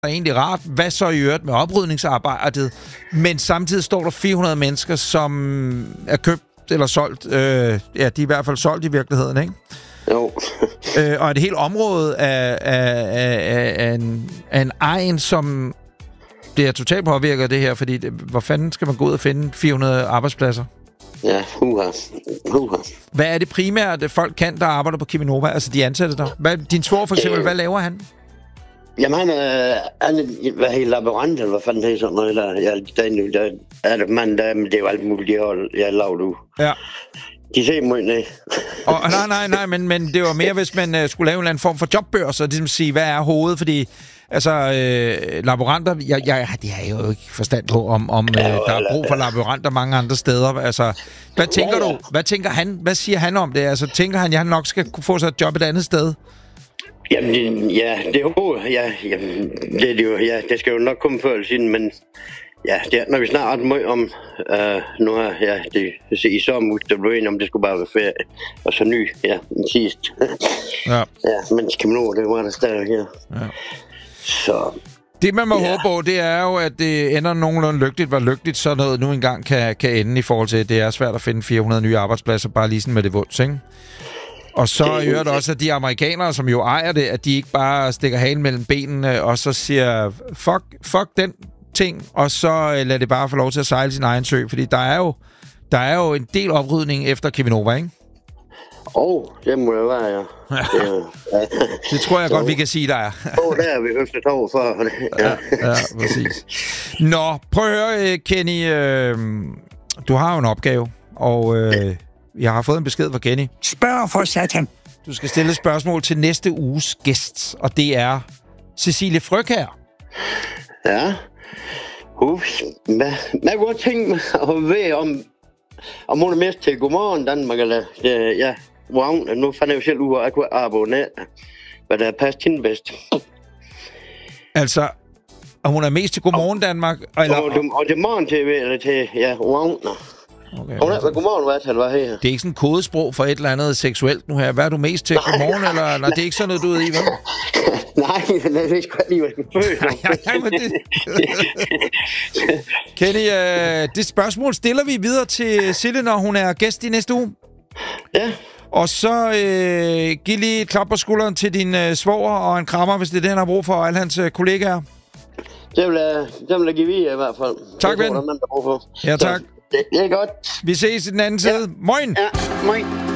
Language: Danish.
er egentlig rart. Hvad så i øvrigt med oprydningsarbejdet? Men samtidig står der 400 mennesker, som er købt eller solgt. De er i hvert fald solgt i virkeligheden, ikke? Jo. Og et helt område af en egen, som bliver totalt påvirket af det her, fordi hvor fanden skal man gå ud og finde 400 arbejdspladser? Ja, huha. Hvad er det primært, folk kan, der arbejder på Cheminova? Altså de ansatte der? Din svor for eksempel, hvad laver han? Jamen, han er helt laborant, eller hvad fanden det er sådan noget. Det er jo alt muligt, jeg laver nu. Ja. De ser mig ned. Nej, men det var mere, hvis man skulle lave en eller anden form for jobbørs, og ligesom sige, hvad er hovedet, fordi altså, laboranter, det har jeg jo ikke forstand på, om der er brug for laboranter mange andre steder. Altså, hvad tænker du? Hvad tænker han? Hvad siger han om det? Altså, tænker han, at han nok skal kunne få sig et job et andet sted? Jamen, det er jo, det er jo, det skal jo nok komme før eller siden, men ja, når vi snakker meget om nu her, det i sommer, der blev enige om, det skulle bare være ferie, og så ny, den sidste. Ja, men Cheminova, det var der stadig her. Ja. Så det, man må håbe på, det er jo, at det ender nogenlunde lykkeligt, hvor lykkeligt så noget nu engang kan ende i forhold til, at det er svært at finde 400 nye arbejdspladser, bare lige sådan med det vunds, ikke? Og så hører det også, at de amerikanere, som jo ejer det, at de ikke bare stikker halen mellem benene, og så siger, fuck den ting, og så lader det bare få lov til at sejle sin egen sø, fordi der er jo en del oprydning efter Cheminova, ikke? Det må det være, ja. Det tror jeg godt, vi kan sige, der er. Der er vi høftet over for. Ja, præcis. Nå, prøv at høre, Kenny. Du har jo en opgave, og jeg har fået en besked fra Kenny. Spørg for satan. Du skal stille et spørgsmål til næste uges gæst, og det er Cecilie Frøkjær. Ja. Hvad kunne jeg tænke mig at vide om hun er mest til Godmorgen Danmark, eller wow, nu fandt jeg jo selv ud af, at jeg kunne abonnere, hvad der passer hende bedst. Altså, og hun er mest til Godmorgen Danmark? Eller? Og til Morgen-TV, eller til, wow. Okay. Hun er hvad Godmorgen, hvad her? Det er ikke sådan et kodesprog for et eller andet seksuelt nu her. Hvad er du mest til? Godmorgen, eller? Nej, det er ikke sådan noget, du er i, vel? Nej, det er sgu lige, hvad jeg føler. Kenny, det spørgsmål stiller vi videre til Sille, når hun er gæst i næste uge. Ja. Og så giv lige et klap på skulderen til din svoger og en krammer, hvis det er det, han har brug for, og alle hans kollegaer. Det vil jeg give videre i hvert fald. Tak, ven. Ja, tak. Det er godt. Vi ses i den anden side. Moin! Ja, moin.